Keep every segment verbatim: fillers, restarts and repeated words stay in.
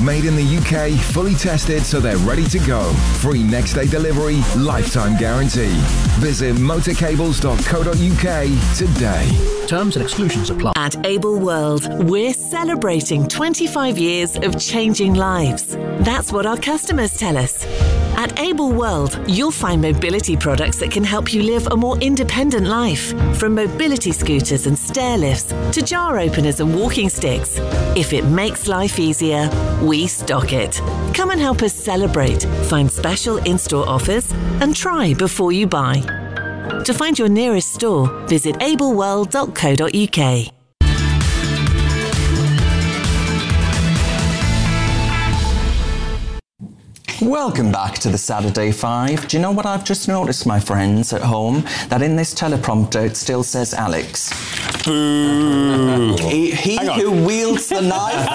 Made in the U K, fully tested so they're ready to go. Free next day delivery, lifetime guarantee. Visit motorcables dot co dot uk today. Terms and exclusions apply. At Able World, we're celebrating twenty-five years of changing lives. That's what our customers tell us. At Able World, you'll find mobility products that can help you live a more independent life. From mobility scooters and stair lifts to jar openers and walking sticks. If it makes life easier, we stock it. Come and help us celebrate, find special in-store offers, and try before you buy. To find your nearest store, visit able world dot co dot uk. Welcome back to the Saturday Five. Do you know what I've just noticed, my friends at home? That in this teleprompter it still says Alex. Boo! He, he who wields the knife.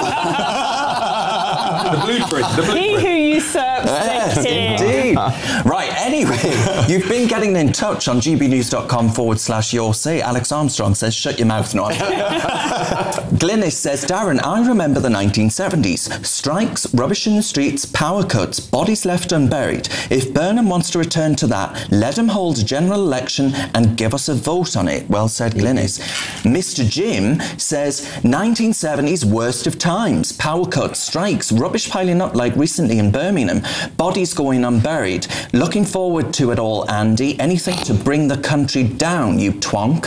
The blueprint. The blueprint. He who usurps Yes, dictating. indeed. Right, anyway, you've been getting in touch on gbnews.com forward slash your say. Alex Armstrong says, shut your mouth, not. Glynis says, Darren, I remember the nineteen seventies. Strikes, rubbish in the streets, power cuts, bodies left unburied. If Burnham wants to return to that, let him hold a general election and give us a vote on it. Well said, Glynis. Mister Jim says, nineteen seventies, worst of times. Power cuts, strikes, rubbish piling up like recently in Birmingham, bodies going unburied. Looking forward to it all, Andy. Anything to bring the country down, you twonk.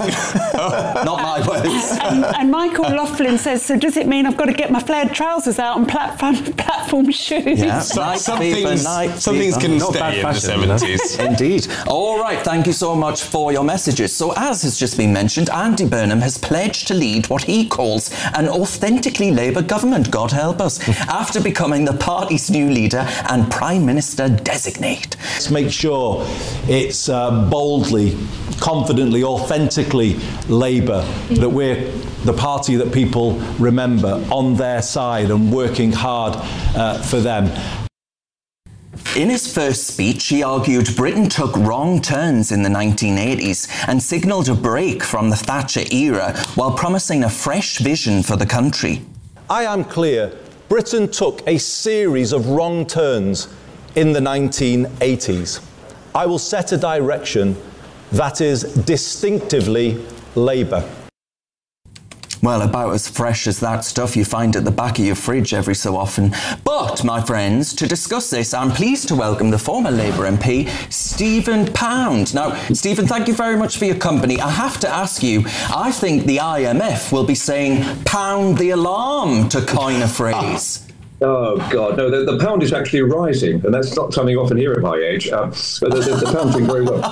Not my words. And, and Michael Laughlin says, so does it mean I've got to get my flared trousers out and platform, platform shoes? Yeah, So, night some fever, things, night some things fever. can Not stay bad in fashion, the seventies. Indeed. All right, thank you so much for your messages. So as has just been mentioned, Andy Burnham has pledged to lead what he calls an authentically Labour government, God help us, after becoming the party's new leader and Prime Minister designate. Let's make sure it's uh, boldly, confidently, authentically Labour, that we're the party that people remember on their side and working hard uh, for them. In his first speech, he argued Britain took wrong turns in the nineteen eighties and signalled a break from the Thatcher era while promising a fresh vision for the country. I am clear, Britain took a series of wrong turns in the nineteen eighties. I will set a direction that is distinctively Labour. Well, about as fresh as that stuff you find at the back of your fridge every so often. But, my friends, to discuss this, I'm pleased to welcome the former Labour M P, Stephen Pound. Now, Stephen, thank you very much for your company. I have to ask you, I think the I M F will be saying, pound the alarm, to coin a phrase. Oh, God, no, the, the pound is actually rising, and that's not something you often hear at my age. Um, but the, the, the pound's doing very well.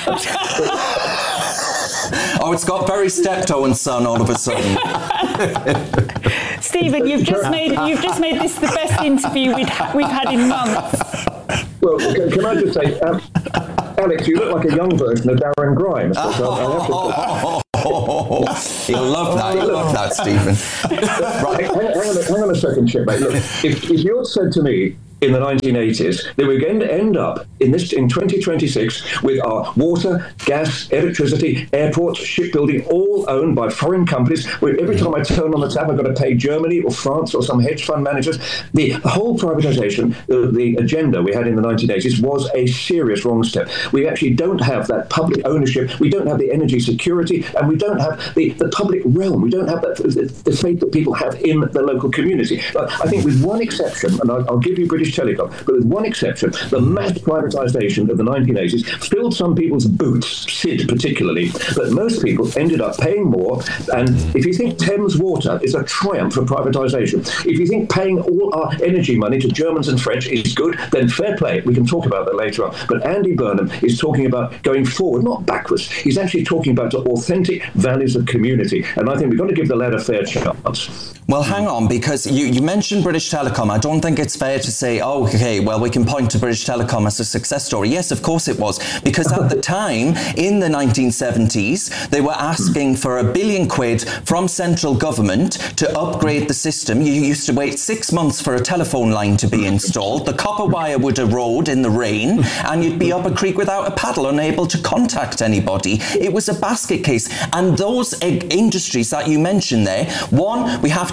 Oh, it's got very Steptoe and Son all of a sudden. Stephen, you've just made you've just made this the best interview we'd ha- we've had in months. Well, can, can I just say, um, Alex, you look like a young version of Darren Grimes. I, I have to Oh, you'll love that. You'll love that, Stephen. Right, hang, hang, on a, hang on a second, Chip, mate. Look, if, if you had said to me in the nineteen eighties that we're going to end up in this in twenty twenty-six with our water, gas, electricity, airports, shipbuilding all owned by foreign companies, where every time I turn on the tap I've got to pay Germany or France or some hedge fund managers. The whole privatisation, uh, the agenda we had in the nineteen eighties was a serious wrong step. We actually don't have that public ownership, we don't have the energy security, and we don't have the, the public realm. We don't have that the, the faith that people have in the local community. But I think with one exception, and I'll, I'll give you British Telecom, but with one exception, the mass privatisation of the nineteen eighties filled some people's boots, Sid particularly, but most people ended up paying more. And if you think Thames Water is a triumph of privatisation, if you think paying all our energy money to Germans and French is good, then fair play. We can talk about that later on. But Andy Burnham is talking about going forward, not backwards. He's actually talking about the authentic values of community. And I think we've got to give the lad a fair chance. Well, hang on, because you, you mentioned British Telecom. I don't think it's fair to say, oh, okay, well, we can point to British Telecom as a success story. Yes, of course it was. Because at the time, in the nineteen seventies, they were asking for a billion quid from central government to upgrade the system. You used to wait six months for a telephone line to be installed. The copper wire would erode in the rain, and you'd be up a creek without a paddle, unable to contact anybody. It was a basket case. And those industries that you mentioned there, one, we have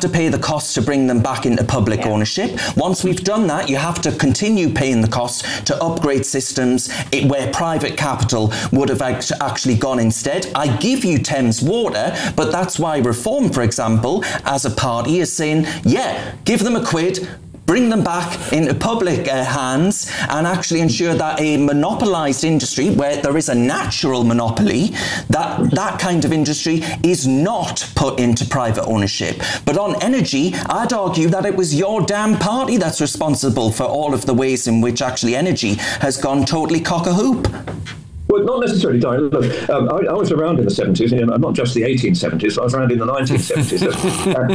to pay the cost to bring them back into public yeah. ownership. Once we've done that, you have to continue paying the cost to upgrade systems it, where private capital would have act- actually gone instead. I give you Thames Water, but that's why Reform, for example, as a party is saying, yeah, give them a quid, bring them back into public uh, hands and actually ensure that a monopolised industry, where there is a natural monopoly, that that kind of industry is not put into private ownership. But on energy, I'd argue that it was your damn party that's responsible for all of the ways in which actually energy has gone totally cock-a-hoop. Well, not necessarily, Diane. Look, um, I, I was around in the seventies, and not just the eighteen seventies. I was around in the nineteen seventies, uh,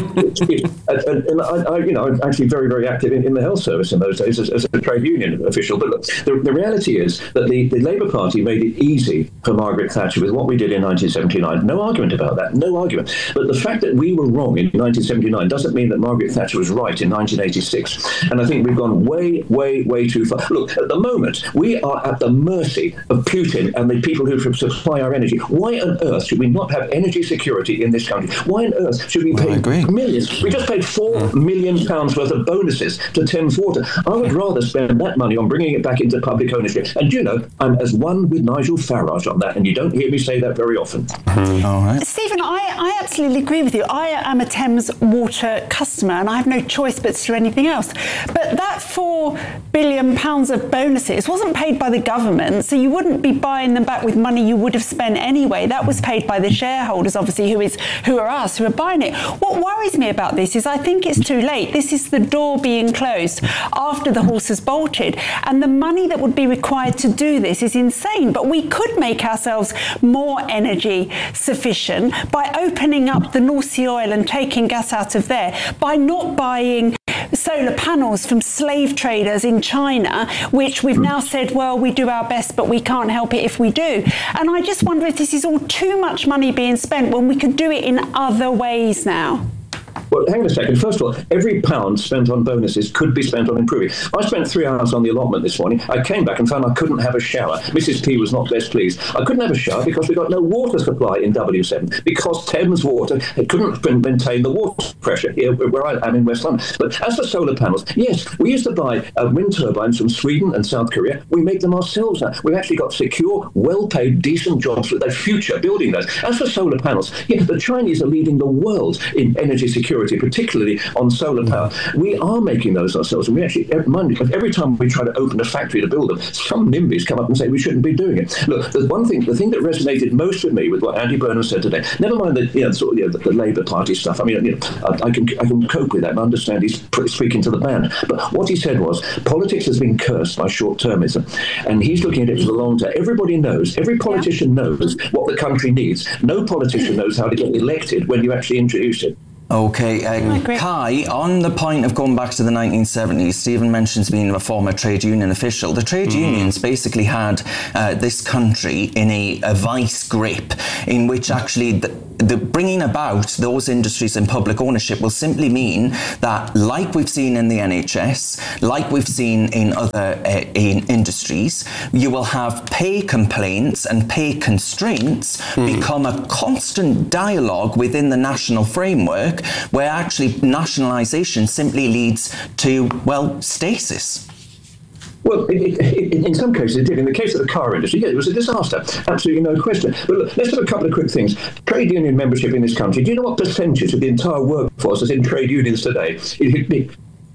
and, and I, I, you know, I was actually very, very active in, in the health service in those days as, as a trade union official. But look, the, the reality is that the, the Labour Party made it easy for Margaret Thatcher with what we did in nineteen seventy-nine. No argument about that. No argument. But the fact that we were wrong in nineteen seventy-nine doesn't mean that Margaret Thatcher was right in nineteen eighty-six. And I think we've gone way, way, way too far. Look, at the moment, we are at the mercy of Putin and the people who supply our energy. Why on earth should we not have energy security in this country? Why on earth should we pay millions? We just paid four million pounds worth of bonuses to Thames Water. I would rather spend that money on bringing it back into public ownership. And you know, I'm as one with Nigel Farage on that, and you don't hear me say that very often. Mm-hmm. All right. Stephen, I, I absolutely agree with you. I am a Thames Water customer, and I have no choice but to do anything else. But that four billion pounds of bonuses wasn't paid by the government, so you wouldn't be buying them back with money you would have spent anyway. That was paid by the shareholders, obviously, who is who are us, who are buying it. What worries me about this is I think it's too late. This is the door being closed after the horse has bolted. And the money that would be required to do this is insane. But we could make ourselves more energy sufficient by opening up the North Sea oil and taking gas out of there, by not buying solar panels from slave traders in China, which we've now said, well, we do our best, but we can't help it if we do. And I just wonder if this is all too much money being spent when we could do it in other ways now. Well, hang on a second. First of all, every pound spent on bonuses could be spent on improving. I spent three hours on the allotment this morning. I came back and found I couldn't have a shower. Missus P was not best pleased. I couldn't have a shower because we got no water supply in W seven, because Thames Water couldn't maintain the water pressure here where I am in West London. But as for solar panels, yes, we used to buy uh, wind turbines from Sweden and South Korea. We make them ourselves now. We've actually got secure, well-paid, decent jobs with their future building those. As for solar panels, yeah, the Chinese are leading the world in energy security, particularly on solar power. We are making those ourselves, and we actually, every time we try to open a factory to build them, some NIMBYs come up and say we shouldn't be doing it. Look, there's one thing, the thing that resonated most with me with what Andy Burnham said today, never mind the, you know, sort of, you know, the, the Labour Party stuff. I mean, you know, I, I can I can cope with that and understand he's speaking to the band. But what he said was, politics has been cursed by short-termism, and he's looking at it for the long term. Everybody knows, every politician yeah. knows what the country needs. No politician knows how to get elected when you actually introduce it. Okay, um, Kai, on the point of going back to the nineteen seventies, Stephen mentions being a former trade union official. The trade mm. unions basically had uh, this country in a, a vice grip in which actually the, the bringing about those industries in public ownership will simply mean that, like we've seen in the N H S, like we've seen in other uh, in industries, you will have pay complaints and pay constraints mm. become a constant dialogue within the national framework, where actually nationalisation simply leads to, well, stasis. Well, it, it, in some cases it did. In the case of the car industry, yeah, it was a disaster. Absolutely no question. But look, let's have a couple of quick things. Trade union membership in this country, do you know what percentage of the entire workforce is in trade unions today? It, it,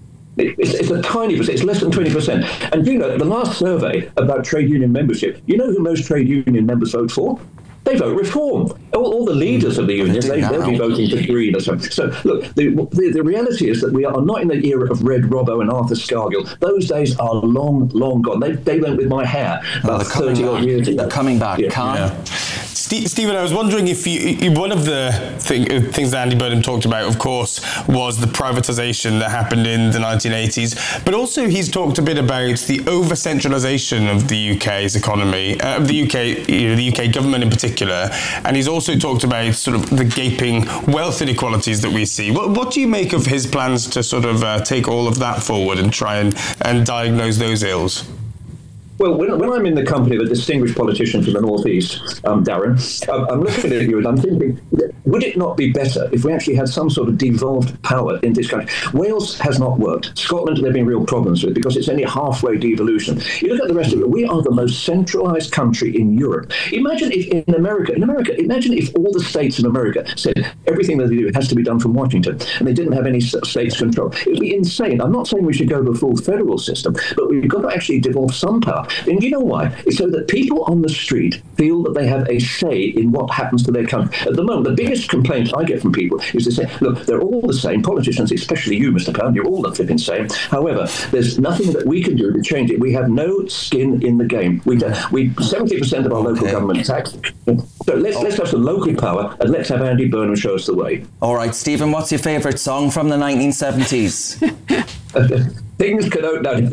It's, it's a tiny percent, it's less than twenty percent. And you know, the last survey about trade union membership, you know who most trade union members vote for? They vote Reform. All, all the leaders of the unions, they, they'll be voting for Green or something. So, look, the, the, the reality is that we are not in the era of Red Robbo and Arthur Scargill. Those days are long, long gone. They, they went with my hair about thirty odd years ago. They're coming back, yeah. Carl. Yeah. Stephen, I was wondering if you, one of the thing, things that Andy Burnham talked about, of course, was the privatisation that happened in the nineteen eighties, but also he's talked a bit about the over-centralisation of the U K's economy, uh, of the U K, you know, the U K government in particular, and he's also talked about sort of the gaping wealth inequalities that we see. What, what do you make of his plans to sort of uh, take all of that forward and try and, and diagnose those ills? Well, when, when I'm in the company of a distinguished politician from the North East, um, Darren, I'm, I'm looking at you and I'm thinking, would it not be better if we actually had some sort of devolved power in this country? Wales has not worked. Scotland, there have been real problems with because it's only halfway devolution. You look at the rest of it, we are the most centralized country in Europe. Imagine if in America, in America, imagine if all the states in America said everything that they do has to be done from Washington and they didn't have any states control. It would be insane. I'm not saying we should go to a full federal system, but we've got to actually devolve some power. And you know why? It's so that people on the street feel that they have a say in what happens to their country. At the moment, the biggest complaint I get from people is to say, look, they're all the same. Politicians, especially you, Mister Pound, you're all the flipping same. However, there's nothing that we can do to change it. We have no skin in the game. We we seventy percent of our local Okay. government tax. So let's let's have some local power and let's have Andy Burnham show us the way. All right, Stephen, what's your favourite song from the nineteen seventies? Things could open. No,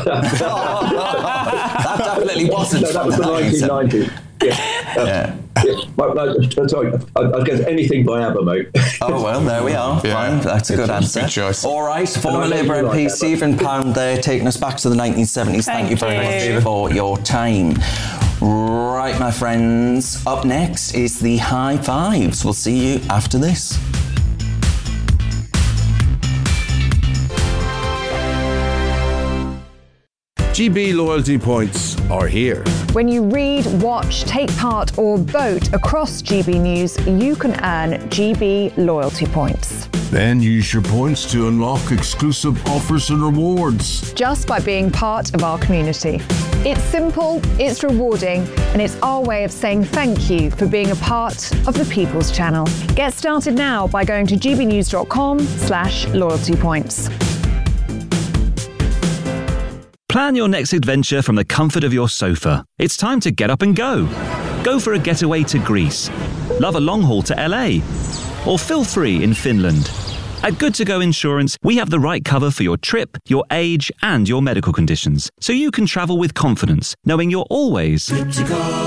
That definitely wasn't no, that from was the the nineteen nineties. Yeah. Uh, Yeah. yeah. My, no, sorry, I, I guess anything by ABBA, mate. Oh, well, there we are. Yeah. Fine. That's a good It's a answer. good choice. All right, former And I know Labour you M P like that, Stephen Pound there, taking us back to the nineteen seventies. Thank, Thank you very you. much for your time. Right, my friends, up next is the high fives. We'll see you after this. G B loyalty points are here. When you read, watch, take part or vote across G B News, you can earn G B loyalty points. Then use your points to unlock exclusive offers and rewards. Just by being part of our community. It's simple, it's rewarding, and it's our way of saying thank you for being a part of the People's Channel. Get started now by going to gbnews.com slash loyalty points. Plan your next adventure from the comfort of your sofa. It's time to get up and go. Go for a getaway to Greece. Love a long haul to L A. Or feel free in Finland. At Good To Go Insurance, we have the right cover for your trip, your age, and your medical conditions, so you can travel with confidence, knowing you're always good to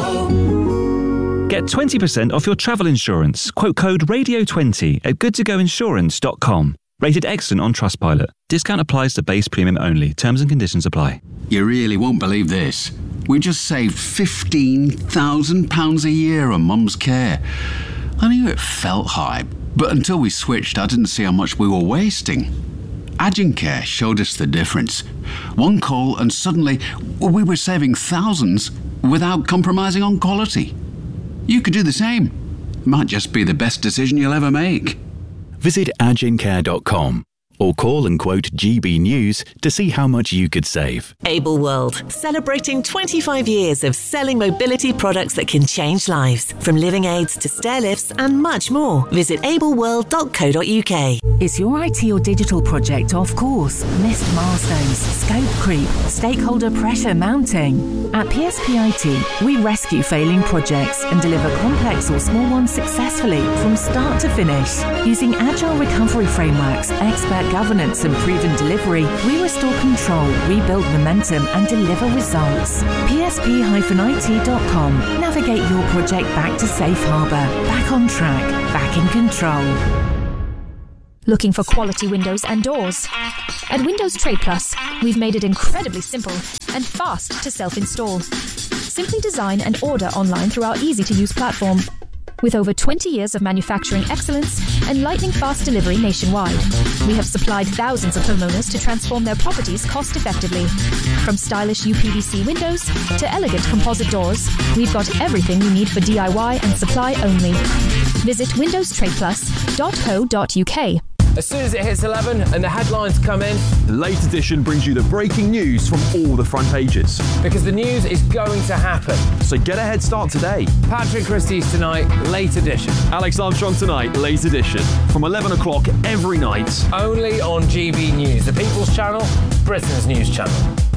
go. Get twenty percent off your travel insurance. Quote code radio twenty at good to go insurance dot com. Rated excellent on Trustpilot. Discount applies to base premium only. Terms and conditions apply. You really won't believe this. We just saved fifteen thousand pounds a year on Mum's care. I knew it felt high, but until we switched, I didn't see how much we were wasting. Agincare showed us the difference. One call and suddenly we were saving thousands without compromising on quality. You could do the same. Might just be the best decision you'll ever make. Visit agincare dot com or call and quote G B News to see how much you could save. Able World, celebrating twenty-five years of selling mobility products that can change lives. From living aids to stair lifts and much more. Visit able world dot co dot uk. Is your I T or digital project off course? Missed milestones, scope creep, stakeholder pressure mounting? At P S P I T, we rescue failing projects and deliver complex or small ones successfully from start to finish. Using agile recovery frameworks, expert governance and proven delivery, we restore control, rebuild momentum and deliver results. P S P I T dot com. Navigate your project back to safe harbour, back on track, back in control. Looking for quality windows and doors? At Windows Trade Plus, we've made it incredibly simple and fast to self-install. Simply design and order online through our easy-to-use platform. With over twenty years of manufacturing excellence and lightning-fast delivery nationwide, we have supplied thousands of homeowners to transform their properties cost-effectively. From stylish U P V C windows to elegant composite doors, we've got everything you need for D I Y and supply only. Visit windows trade plus dot co dot uk. As soon as it hits eleven and the headlines come in, the Late Edition brings you the breaking news from all the front pages. Because the news is going to happen. So get a head start today. Patrick Christie's tonight, Late Edition. Alex Armstrong tonight, Late Edition. From eleven o'clock every night. Only on G B News, the People's Channel, Britain's news channel.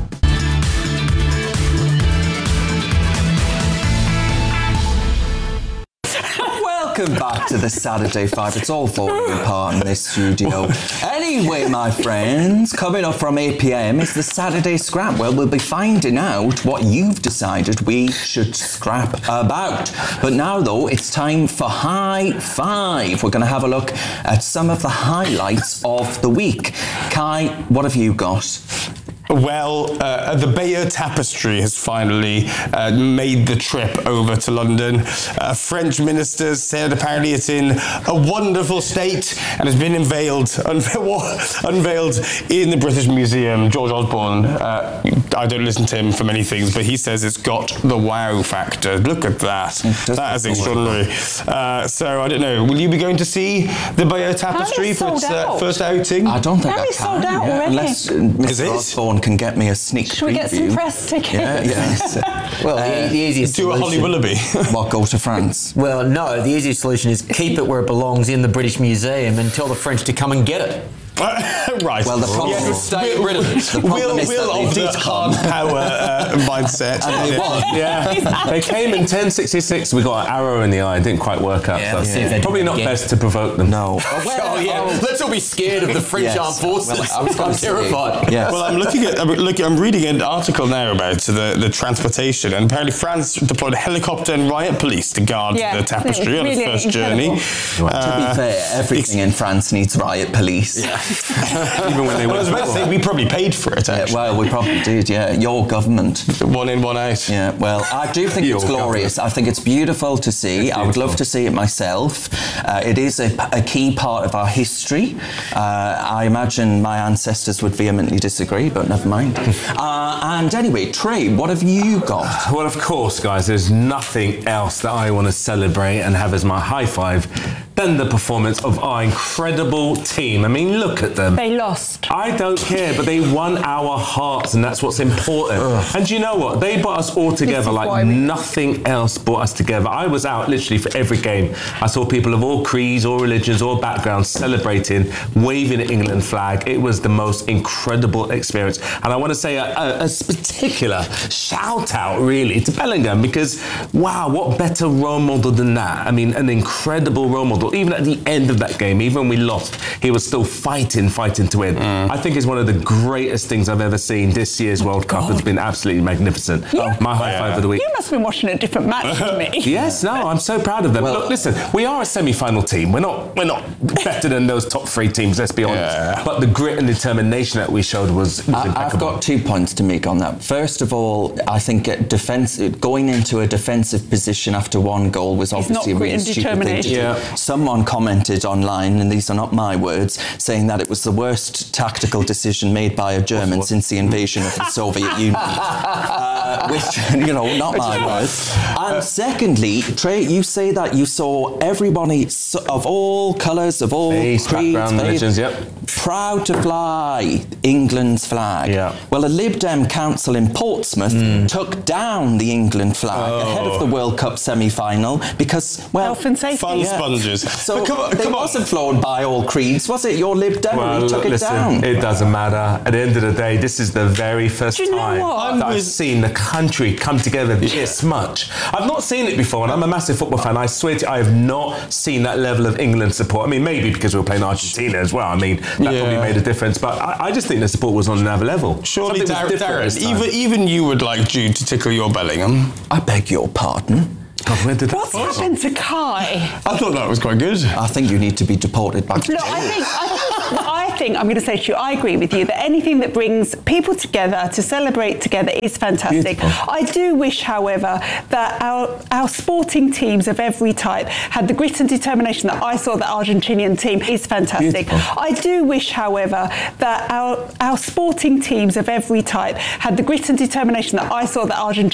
Welcome back to the Saturday Five. It's all falling apart in this studio. Anyway, my friends, coming up from eight p.m. is the Saturday Scrap. Well, we'll be finding out what you've decided we should scrap about. But now, though, it's time for High Five. We're going to have a look at some of the highlights of the week. Kai, what have you got? Well, uh, the Bayeux Tapestry has finally uh, made the trip over to London. Uh, French ministers said apparently it's in a wonderful state and has been unveiled, unve- unveiled in the British Museum. George Osborne, uh, I don't listen to him for many things, but he says it's got the wow factor. Look at that. That is extraordinary. Uh, so I don't know, will you be going to see the Bayeux Tapestry for its uh, first outing? I don't think I Apparently can. sold out yeah, already. Unless uh, Mister it? Osborne can get me a sneak Should we get some preview. press tickets? Yeah, yes. Well, the, the easiest Do a Holly solution- Willoughby. What, go to France? Well, no, the easiest solution is keep it where it belongs in the British Museum and tell the French to come and get it. Right. Well, the problem Yeah, is, Stay rid of it. the problem Will, is Will that of they the did hard come. power uh, mindset. And they won. Yeah, they came in ten sixty-six. We got an arrow in the eye. It didn't quite work out. Yeah, so let's see if they probably do it not again. best to provoke them. No. Oh, yeah. Let's all be scared of the French Yes. armed forces. Well, I was gonna I'm say, terrified. yes. Well, I'm looking at, I'm looking, I'm reading an article now about the, the transportation, and apparently France deployed a helicopter and riot police to guard Yeah, the tapestry it on was its really first journey. incredible. To be fair, everything in France needs riot police. Even when they Well, I was went about to say, we probably paid for it, Yeah, actually. well, we probably did, yeah. Your government. One in, one out. Yeah, well, I do think it's Your glorious. I think it's beautiful to see. I would love to see it myself. Uh, it is a, a key part of our history. Uh, I imagine my ancestors would vehemently disagree, but never mind. uh, and anyway, Trey, what have you got? Well, of course, guys, there's nothing else that I want to celebrate and have as my high five than the performance of our incredible team. I mean, look at them. They lost. I don't care, but they won our hearts, and that's what's important. Ugh. And do you know what? They brought us all together like we... nothing else brought us together. I was out literally for every game. I saw people of all creeds, all religions, all backgrounds celebrating, waving the England flag. It was the most incredible experience. And I want to say a, a, a particular shout out, really, to Bellingham, because, wow, what better role model than that? I mean, an incredible role model. Even at the end of that game, even when we lost, he was still fighting, fighting to win. Mm. I think it's one of the greatest things I've ever seen. This year's World Cup has been absolutely magnificent. You, My high five of the week. You must have been watching a different match than me. Yes, no, I'm so proud of them. Well, Look, listen, we are a semi-final team. We're not, we're not better than those top three teams. Let's be honest. Yeah. But the grit and determination that we showed was, was I, impeccable. I've got two points to make on that. First of all, I think defense, going into a defensive position after one goal was obviously a really stupid thing to do. Yeah. Someone commented online, and these are not my words, saying that it was the worst tactical decision made by a German since the invasion of the Soviet Union. Uh, which, you know, not my words. And secondly, Trey, you say that you saw everybody of all colours, of all Face, creeds, background, faith, religions, yep. proud to fly England's flag. Yeah. Well, a Lib Dem council in Portsmouth Mm. took down the England flag Oh. ahead of the World Cup semi-final because, well, Health and safety. Fun yeah. sponges. So But come on, they come on. wasn't flown by all creeds, was it? Your Lib Dem Well, who took it listen, down. it doesn't matter. At the end of the day, this is the very first Do you know time what? that I've seen the country come together this much. I've not seen it before, and I'm a massive football fan. I swear to you, I have not seen that level of England support. I mean, maybe because we were playing Argentina as well. I mean, that Yeah. probably made a difference. But I, I just think the support was on another level. Surely, Something was Darren, different this Darren time. even, even you would like Jude to tickle your Bellingham. I beg your pardon. God, where did that What's come from? happened to Kai? I thought that was quite good. I think you need to be deported back to Look, I think, I think, I think I'm going to say to you, I agree with you that anything that brings people together to celebrate together is fantastic. Beautiful. I do wish, however, that our our sporting teams of every type had the grit and determination that I saw the Argentinian team is fantastic. Beautiful. I do wish, however, that our our sporting teams of every type had the grit and determination that I saw the Argentinian